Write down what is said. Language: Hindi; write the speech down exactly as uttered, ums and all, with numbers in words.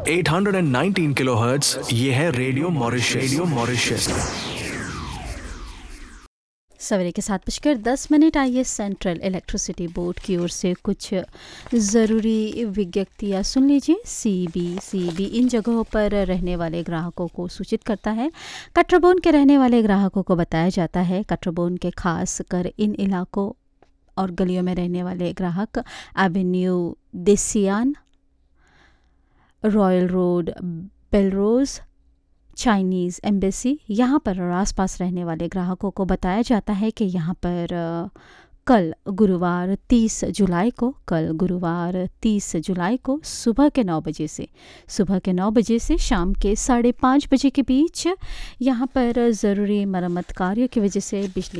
एट हंड्रेड नाइनटीन किलोहर्ट्ज, ये है रेडियो मॉरिशस। Radio Mauritius. सवेरे के सात बजकर दस मिनट आइए सेंट्रल इलेक्ट्रिसिटी बोर्ड की ओर से कुछ ज़रूरी विज्ञप्तियाँ सुन लीजिए। सीबीसीबी इन जगहों पर रहने वाले ग्राहकों को सूचित करता है। कटरबोन के रहने वाले ग्राहकों को बताया जाता है, कटरबोन के खास कर इन इलाकों और गलियों में रहने वाले ग्राहक Avenue देसियान, royal road, Belrose, Chinese embassy, यहाँ पर और आसपास रहने वाले ग्राहकों को बताया जाता है कि यहाँ पर कल गुरुवार तीस जुलाई को कल गुरुवार तीस जुलाई को सुबह के नौ बजे से सुबह के नौ बजे से शाम के साढ़े पाँच बजे के बीच यहाँ पर ज़रूरी मरम्मत कार्यों की वजह से बिजली